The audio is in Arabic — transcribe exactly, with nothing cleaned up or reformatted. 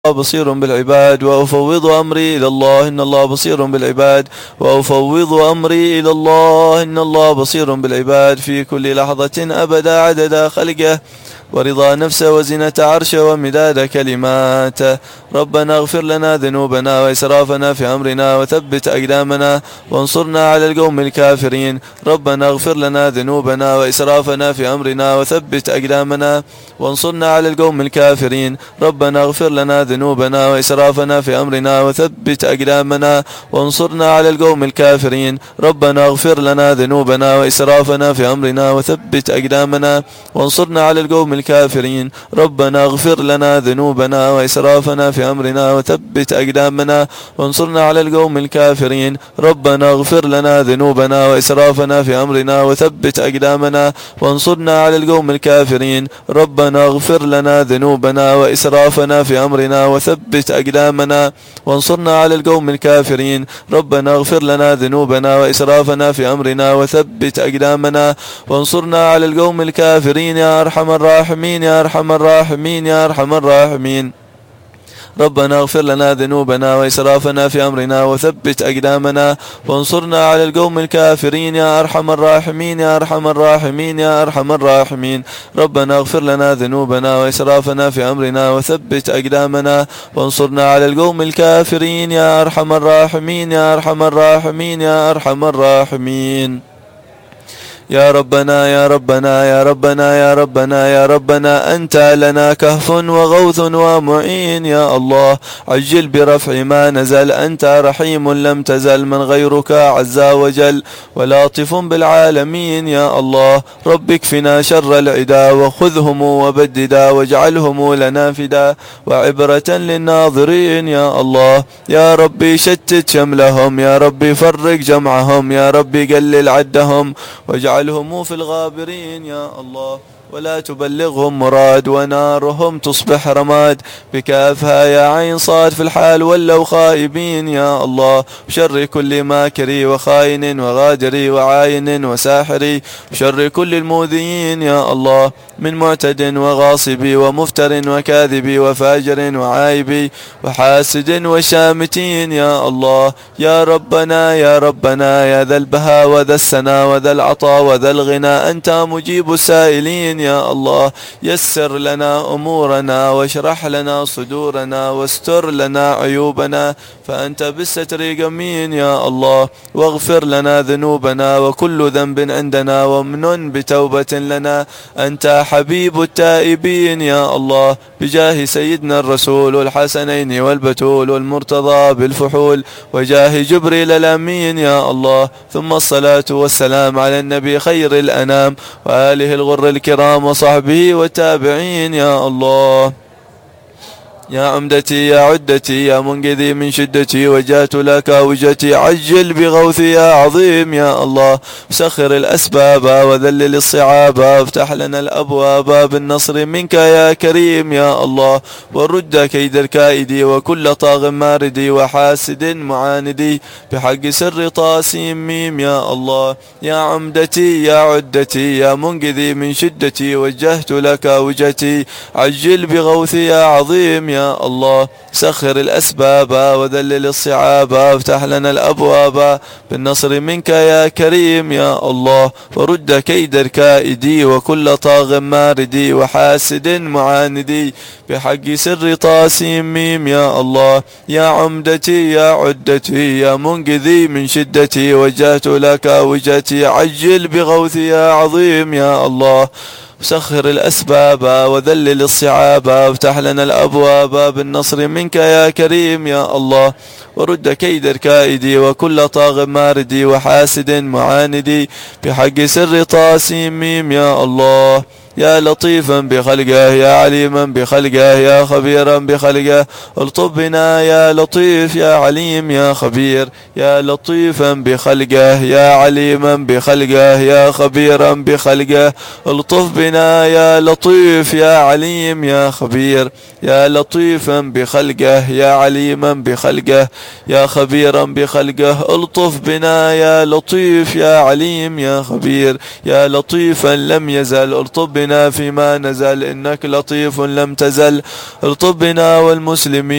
بصير بالعباد وأفوض أمري إلى الله إن الله بصير بالعباد وأفوض أمري إلى الله إن الله بصير بالعباد في كل لحظة أبدا عدد خلقه ورضا نفسه وزنة عرشه ومداد كلماته. ربنا اغفر لنا ذنوبنا وإسرافنا في أمرنا وثبت أقدامنا وانصرنا على القوم الكافرين. ربنا اغفر لنا ذنوبنا وإسرافنا في أمرنا وثبت أقدامنا وانصرنا على القوم الكافرين. ربنا اغفر لنا ذنوبنا وإسرافنا في أمرنا وثبت أقدامنا وانصرنا على القوم الكافرين. ربنا اغفر لنا ذنوبنا وإسرافنا في أمرنا وثبت أقدامنا وانصرنا على القوم الكافرين. ربنا اغفر لنا ذنوبنا وإسرافنا في أمرنا وثبت أقدامنا وانصرنا على القوم الكافرين. ربنا اغفر لنا ذنوبنا وإسرافنا في أمرنا وثبت أقدامنا وانصرنا على القوم الكافرين. ربنا اغفر لنا ذنوبنا وإسرافنا في أمرنا وثبت أقدامنا وانصرنا على القوم الكافرين. ربنا اغفر لنا ذنوبنا وإسرافنا في أمرنا وثبت أقدامنا وانصرنا على القوم الكافرين يا أرحم الراحمين يا أرحم الراحمين يا أرحم الراحمين. ربنا اغفر لنا ذنوبنا وإسرافنا في أمرنا وثبت أقدامنا وانصرنا على القوم الكافرين يا أرحم الراحمين يا أرحم الراحمين يا أرحم الراحمين. ربنا اغفر لنا ذنوبنا وإسرافنا في أمرنا وثبت أقدامنا وانصرنا على القوم الكافرين يا أرحم الراحمين يا أرحم الراحمين يا أرحم الراحمين. يا ربنا يا ربنا يا ربنا يا ربنا يا ربنا أنت لنا كهف وغوث ومعين يا الله عجل برفع ما نزل. أنت رحيم لم تزل من غيرك عز وجل ولطف بالعالمين يا الله. رب اكفنا شر العدا وخذهم وبددا واجعلهم لنا فدا وعبرة للناظرين يا الله. يا ربي شتت شملهم يا ربي فرق جمعهم يا ربي قلل عدهم واجعل هم في الغابرين يا الله ولا تبلغهم مراد ونارهم تصبح رماد بكافها يا عين صاد في الحال ولوا خائبين يا الله. بشر كل ماكري وخاين وغادري وعاين وساحري بشر كل المؤذيين يا الله من معتد وغاصبي ومفتر وكاذبي وفاجر وعايبي وحاسد وشامتين يا الله. يا ربنا يا ربنا يا ذا البهاء وذا السنا وذا العطاء وذا الغنى أنت مجيب السائلين يا الله. يسر لنا أمورنا واشرح لنا صدورنا واستر لنا عيوبنا فأنت بالستر جميل يا الله. واغفر لنا ذنوبنا وكل ذنب عندنا وامنن بتوبة لنا أنت حبيب التائبين يا الله. بجاه سيدنا الرسول الحسنين والبتول والمرتضى بالفحول وجاه جبريل الأمين يا الله. ثم الصلاة والسلام على النبي خير الأنام وآله الغر الكرام وصحبه والتابعين يا الله. يا عمدتي يا عدتي يا منقذي من شدتي وجهت لك وجهتي عجل بغوثي يا عظيم يا الله. سخر الأسباب وذلل الصعاب وافتح لنا الأبواب بالنصر منك يا كريم يا الله. ورد كيد الكائد وكل طاغ ماردي وحاسد معاندي بحق سر طاسيم ميم يا الله. يا عمدتي يا عدتي يا منقذي من شدتي وجهت لك وجهتي عجل بغوثي يا عظيم يا يا الله. سخر الأسباب وذلل الصعاب وافتح لنا الأبواب بالنصر منك يا كريم يا الله. ورد كيد الكائدي وكل طاغ ماردي وحاسد معاندي بحق سر طاسيم ميم يا الله. يا عمدتي يا عدتي يا منقذي من شدتي وجهت لك وجهتي عجل بغوثي يا عظيم يا الله. سخر الأسباب وذلل الصعاب وافتح لنا الأبواب بالنصر منك يا كريم يا الله. ورد كيد الكائدي وكل طاغ ماردي وحاسد معاندي بحق سر طاسيم ميم يا الله. يا لطيفا بخلقه يا عليما بخلقه يا خبيرا بخلقه الطف بنا يا لطيف يا عليم يا خبير. يا لطيفا بخلقه يا عليما بخلقه يا خبيرا بخلقه الطف بنا يا لطيف يا عليم يا خبير. يا لطيفا بخلقه يا عليما بخلقه يا خبيرا بخلقه الطف بنا يا لطيف يا عليم يا خبير. يا لطيفا لم يزل الطف بنا فيما نزل إنك لطيف لم تزل الطف بنا والمسلمين.